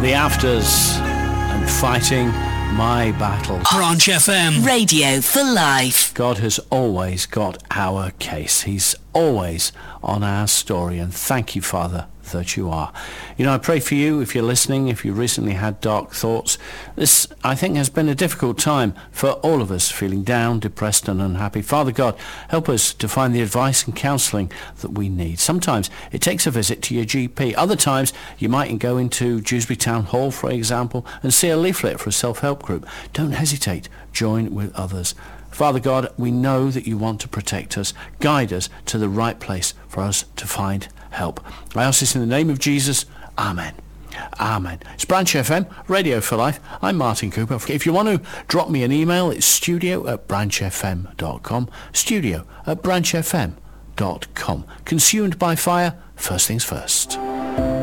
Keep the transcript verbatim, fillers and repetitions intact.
The Afters and Fighting My Battle. Branch F M. Radio for life. God has always got our case. He's always on our story, and thank you, Father, that you are. You know, I pray for you if you're listening, if you recently had dark thoughts. This, I think, has been a difficult time for all of us, feeling down, depressed and unhappy. Father God, help us to find the advice and counselling that we need. Sometimes it takes a visit to your G P. Other times you might go into Dewsbury Town Hall, for example, and see a leaflet for a self-help group. Don't hesitate. Join with others. Father God, we know that you want to protect us, guide us to the right place for us to find help. I ask this in the name of Jesus. Amen. Amen. It's Branch F M, Radio for Life. I'm Martin Cooper. If you want to drop me an email, it's studio at branch f m dot com. Studio at branch f m dot com. Consumed by fire, first things first.